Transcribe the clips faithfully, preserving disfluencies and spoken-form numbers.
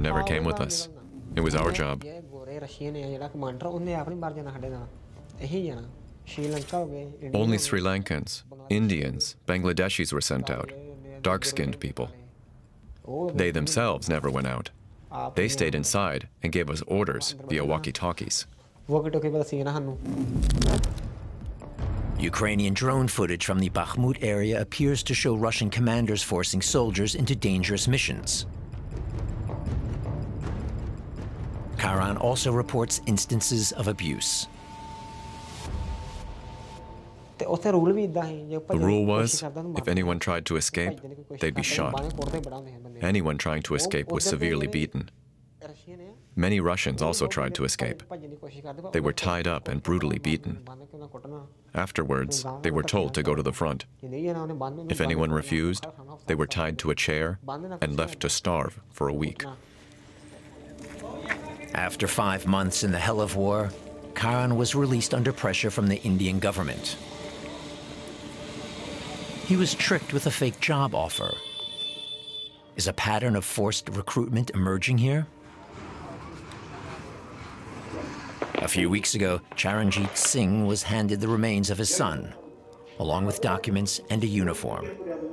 never came with us. It was our job. Only Sri Lankans, Indians, Bangladeshis were sent out, dark-skinned people. They themselves never went out. They stayed inside and gave us orders via walkie-talkies. Ukrainian drone footage from the Bakhmut area appears to show Russian commanders forcing soldiers into dangerous missions. Karan also reports instances of abuse. The rule was, if anyone tried to escape, they'd be shot. Anyone trying to escape was severely beaten. Many Russians also tried to escape. They were tied up and brutally beaten. Afterwards, they were told to go to the front. If anyone refused, they were tied to a chair and left to starve for a week. After five months in the hell of war, Karan was released under pressure from the Indian government. He was tricked with a fake job offer. Is a pattern of forced recruitment emerging here? A few weeks ago, Charanjit Singh was handed the remains of his son, along with documents and a uniform.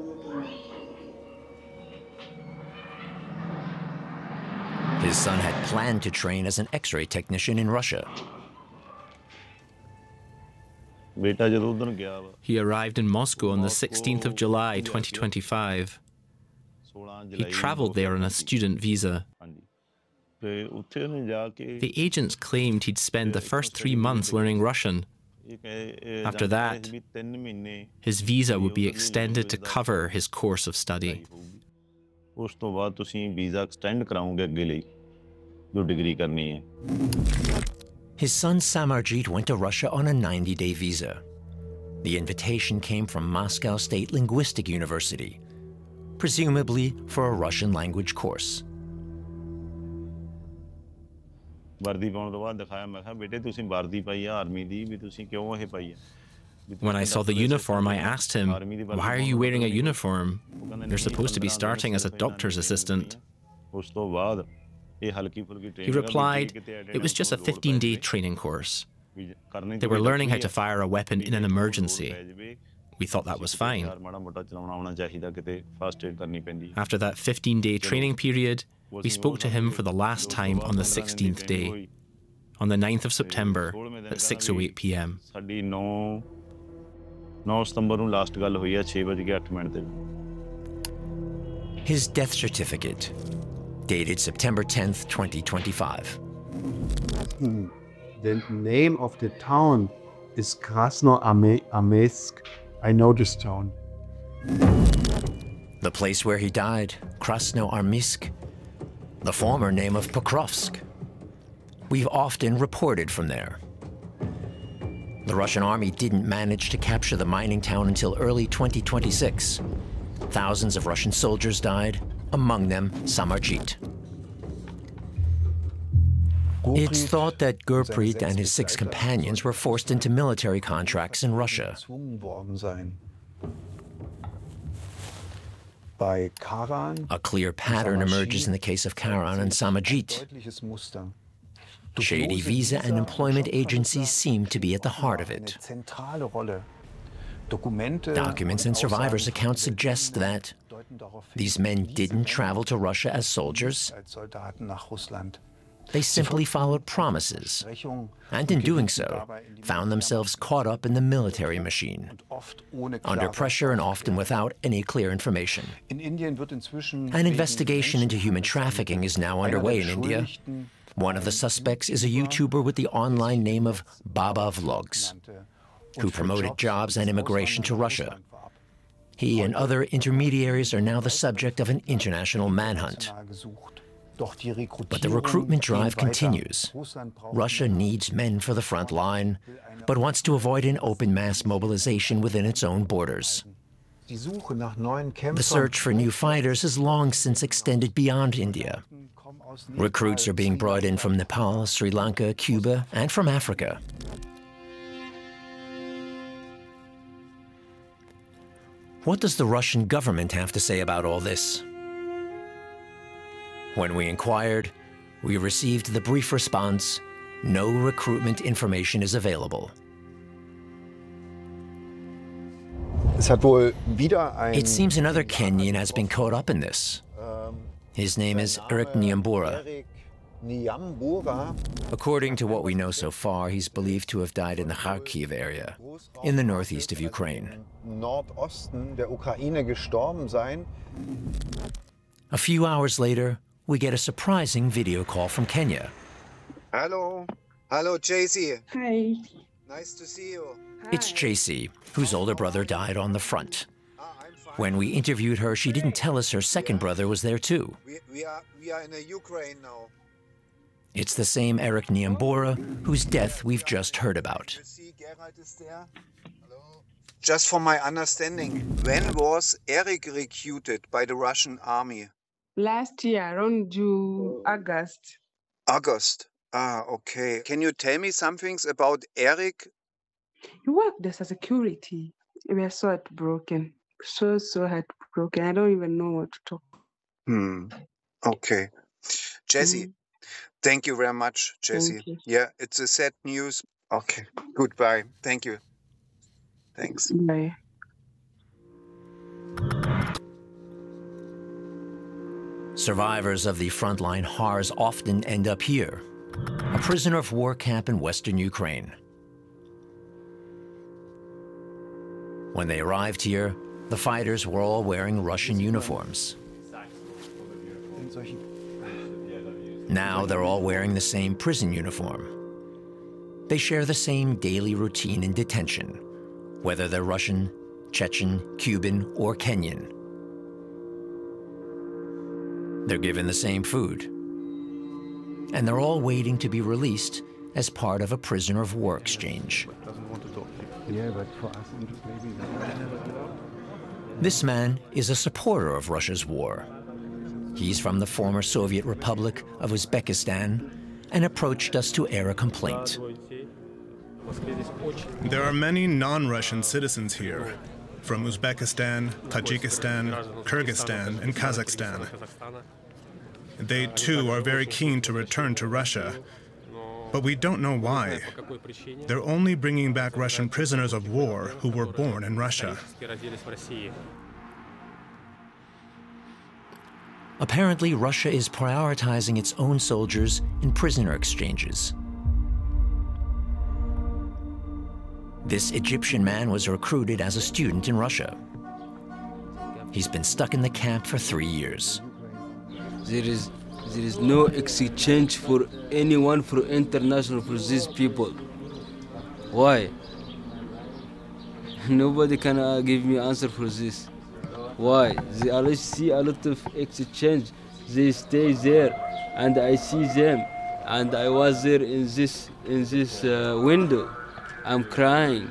His son had planned to train as an X-ray technician in Russia. He arrived in Moscow on the sixteenth of July, twenty twenty-five. He traveled there on a student visa. The agents claimed he'd spend the first three months learning Russian. After that, his visa would be extended to cover his course of study. His son Samarjit went to Russia on a ninety-day visa. The invitation came from Moscow State Linguistic University, presumably for a Russian language course. When I saw the uniform, I asked him, "Why are you wearing a uniform? You're supposed to be starting as a doctor's assistant." He replied, "It was just a fifteen-day training course. They were learning how to fire a weapon in an emergency. We thought that was fine." After that fifteen-day training period, we spoke to him for the last time on the sixteenth day, on the ninth of September at six oh eight p m His death certificate, dated September tenth, twenty twenty-five. The name of the town is Krasnoarmeysk. I know this town. The place where he died, Krasnoarmeysk, the former name of Pokrovsk. We've often reported from there. The Russian army didn't manage to capture the mining town until early twenty twenty-six. Thousands of Russian soldiers died, among them Samarjit. It's thought that Gurpreet and his six companions were forced into military contracts in Russia. A clear pattern emerges in the case of Karan and Samarjit. Shady visa and employment agencies seem to be at the heart of it. Documents and survivors' accounts suggest that these men didn't travel to Russia as soldiers. They simply followed promises, and in doing so, found themselves caught up in the military machine, under pressure and often without any clear information. An investigation into human trafficking is now underway in India. One of the suspects is a YouTuber with the online name of Baba Vlogs, who promoted jobs and immigration to Russia. He and other intermediaries are now the subject of an international manhunt. But the recruitment drive continues. Russia needs men for the front line, but wants to avoid an open mass mobilization within its own borders. The search for new fighters has long since extended beyond India. Recruits are being brought in from Nepal, Sri Lanka, Cuba, and from Africa. What does the Russian government have to say about all this? When we inquired, we received the brief response, no recruitment information is available. It seems another Kenyan has been caught up in this. His name is Eric Nyambura. According to what we know so far, he's believed to have died in the Kharkiv area, in the northeast of Ukraine. A few hours later, we get a surprising video call from Kenya. Hello. Hello, J C. Hi. Nice to see you. It's J C, whose older brother died on the front. When we interviewed her, she didn't tell us her second brother was there too. We, we, are, we are in the Ukraine now. It's the same Eric Nyambura, whose death we've just heard about. Just for my understanding, when was Eric recruited by the Russian army? Last year, around June, August. August. Ah, okay. Can you tell me some things about Eric? He worked as a security. We were so heartbroken. So, so heartbroken. I don't even know what to talk. Hmm. Okay. Jesse, mm. Thank you very much, Jesse. Yeah, it's a sad news. Okay. Goodbye. Thank you. Thanks. Bye. Survivors of the frontline H A R S often end up here, a prisoner of war camp in western Ukraine. When they arrived here, the fighters were all wearing Russian uniforms. Now they're all wearing the same prison uniform. They share the same daily routine in detention, whether they're Russian, Chechen, Cuban, or Kenyan. They're given the same food. And they're all waiting to be released as part of a prisoner of war exchange. This man is a supporter of Russia's war. He's from the former Soviet Republic of Uzbekistan and approached us to air a complaint. There are many non-Russian citizens here, from Uzbekistan, Tajikistan, Kyrgyzstan, and Kazakhstan. They too are very keen to return to Russia, but we don't know why. They're only bringing back Russian prisoners of war who were born in Russia. Apparently, Russia is prioritizing its own soldiers in prisoner exchanges. This Egyptian man was recruited as a student in Russia. He's been stuck in the camp for three years. There is, there is no exchange for anyone for international for these people. Why? Nobody can uh, give me answer for this. Why? They always see a lot of exchange. They stay there, and I see them, and I was there in this in this uh, window. I'm crying.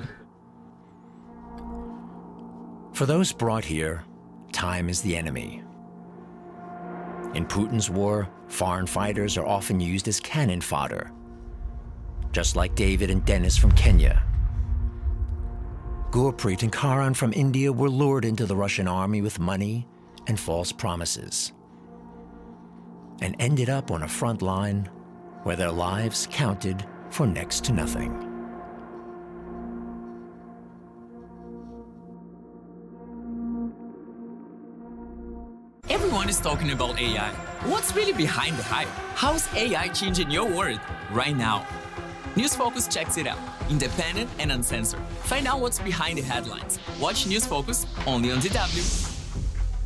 For those brought here, time is the enemy. In Putin's war, foreign fighters are often used as cannon fodder, just like David and Dennis from Kenya. Gurpreet and Karan from India were lured into the Russian army with money and false promises, and ended up on a front line where their lives counted for next to nothing. Everyone is talking about A I. What's really behind the hype? How's A I changing your world right now? News Focus checks it out. Independent and uncensored. Find out what's behind the headlines. Watch News Focus only on D W.